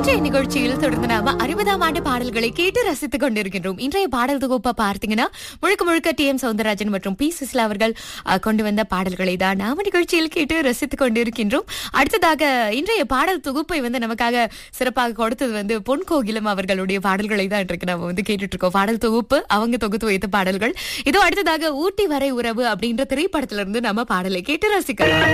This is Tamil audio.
இன்றைய நிகழ்ச்சியில் தொடர்ந்து நாம 60ஆம் ஆண்டு பாடல்களை கேட்டு ரசித்துக் கொண்டிருக்கின்றோம். இன்றைய பாடல் தொகுப்பை பார்த்தீங்கன்னா முழுக்க முழுக்க டி.எம். சௌந்தரராஜன் மற்றும் பி. சுசிலா அவர்கள் கொண்டு வந்த பாடல்களை தான் நாம நிகழ்ச்சியில் கேட்டு ரசித்துக் கொண்டிருக்கின்றோம். அடுத்ததாக இன்றைய பாடல் தொகுப்பை நமக்காக சிறப்பாக கொடுத்தது பொன் கோகிலம் அவர்களுடைய பாடல்களை தான் இன்றைக்கு நம்ம கேட்டுட்டு இருக்கோம். பாடல் தொகுப்பு அவங்க தொகுத்து வைத்த பாடல்கள். இதோ அடுத்ததாக ஊட்டி வரை உறவு அப்படின்ற திரைப்படத்திலிருந்து நம்ம பாடலை கேட்டு ரசிக்கலாம்.